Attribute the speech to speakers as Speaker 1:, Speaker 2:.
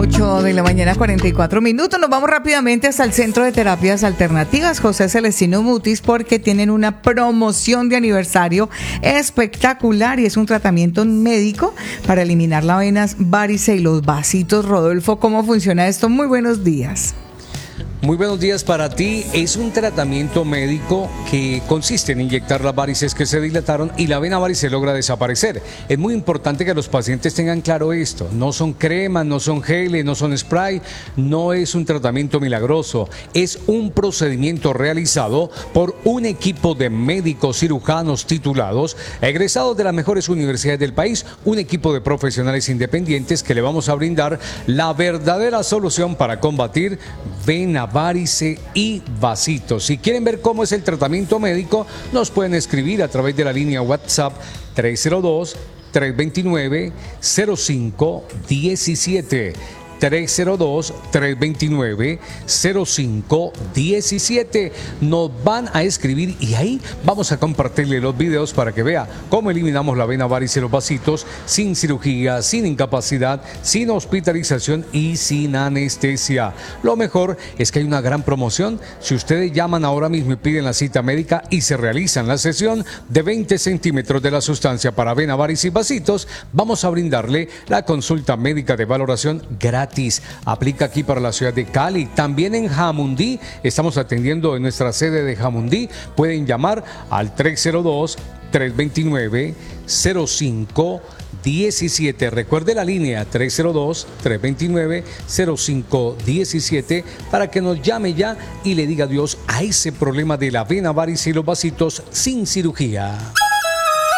Speaker 1: 8 de la mañana, 44 minutos. Nos vamos rápidamente hasta el Centro de Terapias Alternativas José Celestino Mutis porque tienen una promoción de aniversario espectacular y es un tratamiento médico para eliminar las venas, varices y los vasitos. Rodolfo, ¿cómo funciona esto? Muy buenos días.
Speaker 2: Muy buenos días para ti. Es un tratamiento médico que consiste en inyectar las varices que se dilataron y la vena varice logra desaparecer. Es muy importante que los pacientes tengan claro esto. No son cremas, no son geles, no son spray, no es un tratamiento milagroso. Es un procedimiento realizado por un equipo de médicos cirujanos titulados, egresados de las mejores universidades del país, un equipo de profesionales independientes que le vamos a brindar la verdadera solución para combatir vena varice y vasitos. Si quieren ver cómo es el tratamiento médico, nos pueden escribir a través de la línea WhatsApp 302-329-0517. 302-329-0517. Nos van a escribir y ahí vamos a compartirle los videos para que vea cómo eliminamos la vena varice y los vasitos sin cirugía, sin incapacidad, sin hospitalización y sin anestesia. Lo mejor es que hay una gran promoción. Si ustedes llaman ahora mismo y piden la cita médica y se realizan la sesión de 20 centímetros de la sustancia para vena varice y vasitos, vamos a brindarle la consulta médica de valoración gratis. Aplica aquí para la ciudad de Cali, también en Jamundí. Estamos atendiendo en nuestra sede de Jamundí. Pueden llamar al 302-329-0517. Recuerde la línea 302-329-0517 para que nos llame ya y le diga adiós a ese problema de la vena varice y los vasitos sin cirugía.